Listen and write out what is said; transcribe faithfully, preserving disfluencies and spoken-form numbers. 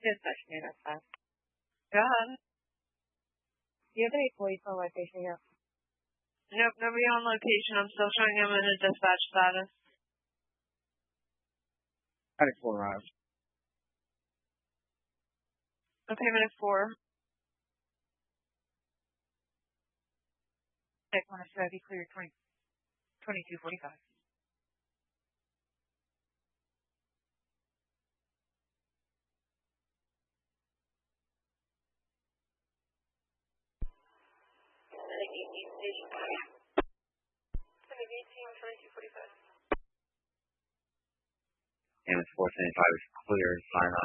dispatch me, that's fine. Go ahead. Do you have any police on location yet? Nope, nobody on location. I'm still showing him in a dispatch status. ninety-four arrived. Okay, minute four. I want to be clear, twenty, twenty-two forty-five. Ambulance four seventy-five is clear, sign